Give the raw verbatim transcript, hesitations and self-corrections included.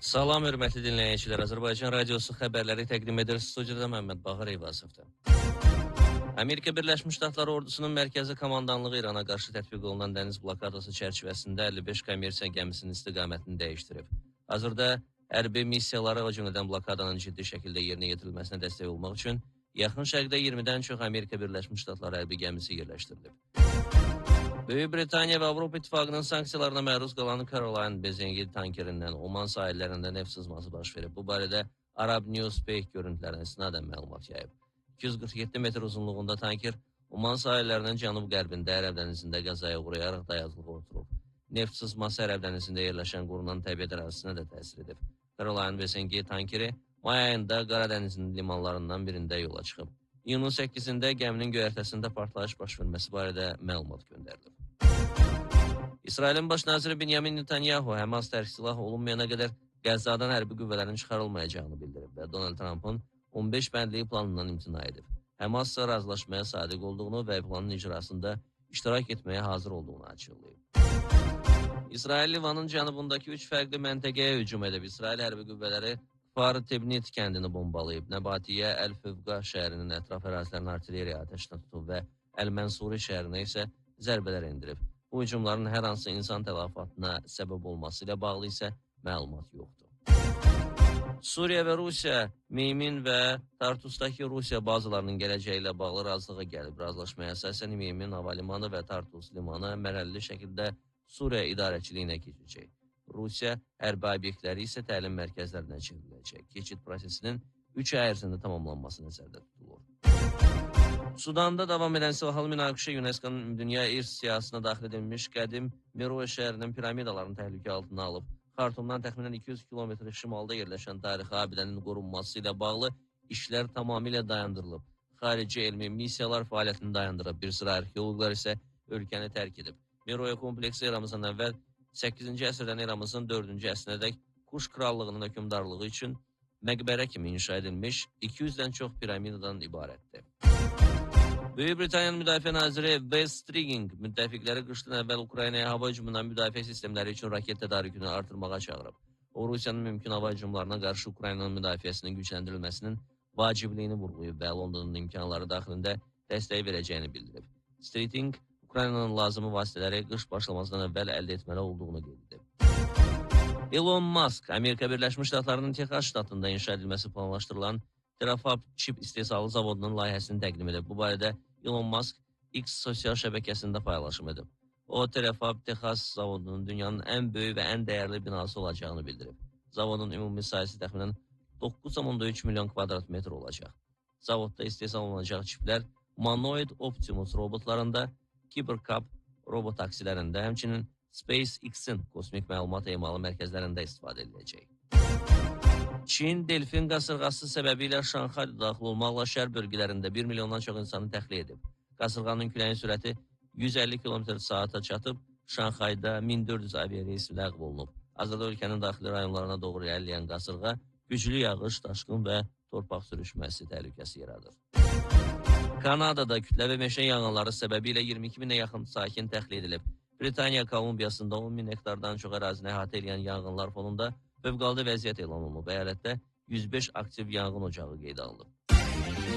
Salam, hörmətli dinləyicilər. Azərbaycan Radiosu xəbərləri təqdim edir. Studiyada Məmməd Bağır Eyvazovdur. Amerika Birləşmiş Ştatları ordusunun mərkəzi komandanlığı İrana qarşı tətbiq olunan dəniz blokadası çərçivəsində əlli beş kommersiya gəmisinin istiqamətini dəyişdirib. Hazırda hərbi missiyaları, o cümlədən blokadanın ciddi şəkildə yerinə yetirilməsinə dəstək olmaq üçün Yaxın Şərqdə iyirmidən çox Amerika Birləşmiş Ştatları hərbi gəmisi yerləşdirilib. Böyük Britaniya və Avropa İttifaqının sanksiyalarına məruz qalan Caroline Bezengi tankerindən Oman sahillərində neft sızması baş verib. Bu barədə Arab Newspeak görüntülərinə istinadən məlumat yayıb. iki yüz qırx yeddi metr uzunluğunda tanker Oman sahillərinin cənub-qərbində Ərəb dənizində qəzaya uğrayaraq dayazlığa oturub. Neft sızması Ərəb dənizində yerləşən qurunan təbiət ərazisinə də təsir edib. Caroline Bezengi tankeri may ayında Qara dənizinin limanlarından birində yola çıxıb. İyunun səkkizində gəminin göyərtəsində partlayış baş verməsi barədə məlumat göndərilib. İsrailin baş naziri Benyamin Netanyahu Həmas tərk silah olunmayana qədər Qəzzadan hərbi qüvvələrin çıxarılmayacağını bildirib və Donald Trump'ın on beş bəndlik planından imtina edib. Həmas ise razılaşmaya sadiq olduğunu və planın icrasında iştirak etməyə hazır olduğunu açıqlayıb. İsrail Livanın cənubundakı üç fərqli məntəqəyə hücum edib. İsrail hərbi qüvvələri Far Tebnit kəndini bombalayıb. Nəbatiyyə Əl-Füvqa şəhərinin ətraf ərazilərini artilleriya atəşinə tutub və Əl-Mənsuri şəhərinə isə zərbələr indirib. Bu hücumların hər hansı insan tələfatına səbəb olması ilə bağlı isə məlumat yoxdur. Suriya və Rusiya Meymin və Tartusdakı Rusiya bazalarının gələcəyi ilə bağlı razılığa gəlib. Razılaşmaya əsasən Meymin hava limanı və Tartus limanı mərhələli şəkildə Suriya idarəçiliyinə keçəcək. Rusiya hərbi obyektləri isə təlim mərkəzlərinə çevriləcək. Keçid prosesinin üç ay ərzində tamamlanması nəzərdə tutulur. Sudanda davam edən silahlı münaqişə UNESCO'nun dünya irs siyahısına daxil edilmiş qədim Meroe şəhərinin piramidalarını təhlükə altına alıb. Xartumdan təxminən iki yüz kilometr şimalda yerləşən tarixi abidənin qorunması ilə bağlı işlər tamamilə dayandırılıb. Xarici elmi missiyalar fəaliyyətini dayandırıb. Bir sıra arxeoloqlar isə ölkəni tərk edib. Meroe kompleksi eramızdan əvvəl səkkizinci əsrdən eramızın dördüncü əsrinədək Kuş krallığının hökmdarlığı üçün məqbərə kimi inşa edilmiş iki yüzdən çox piramidadan ibarətdir. Böyük Britaniyanın müdafiə naziri Wes Strigging müttəfiqləri qışdan əvvəl Ukraynaya hava hücumundan müdafiə sistemləri üçün raket tədarükünü artırmağa çağırıb. O, Rusiyanın mümkün hava hücumlarına qarşı Ukraynanın müdafiəsinin gücləndirilməsinin vacibliyini vurğuyub və Londonun imkanları daxilində dəstək verəcəyini bildirib. Strigging Ukraynanın lazımı vasitələri qış başlamazdan əvvəl əldə etməli olduğunu qeyd edib. Elon Musk, Amerika Birləşmiş Ştatlarının Texas ştatında inşa edilməsi planlaşdırılan Terafab çip istehsalı zavodunun layihəsini təqdim edib. Bu barədə Elon Musk X sosial şəbəkəsində paylaşım edib. O, Terafab Texas zavodunun dünyanın ən böyük və ən dəyərli binası olacağını bildirib. Zavodun ümumi sayısı təxminən doqquz tam üç milyon kvadrat metr olacaq. Zavodda istehsal olunacaq çiplər Humanoid Optimus robotlarında, Cybercab robot taksilərində, həmçinin SpaceX-in kosmik məlumat emalı mərkəzlərində istifadə ediləcək. Çin delfin qasırğası səbəbilə Şanxay daxil olmaqla şəhər bölgələrində bir milyondan çox insanı təxliyə edib. Qasırğanın küləyin sürəti yüz əlli kilometr saata çatıb, Şanxayda min dörd yüz aviareys ləğv olunub. Hazırda ölkənin daxili rayonlarına doğru irəliləyən qasırğa güclü yağış, daşqın və torpaq sürüşməsi təhlükəsi yaradır. Kanadada kütləvi meşə yanğınları səbəbilə iyirmi iki minə yaxın sakin təxliyə edilib. Britaniya Kolumbiyasında on min hektardan çox ərazini əhatə edən yanğınlar fonunda fövqəladə vəziyyət elan olunub. Əyalətdə yüz beş aktiv yanğın ocağı qeydə alınıb.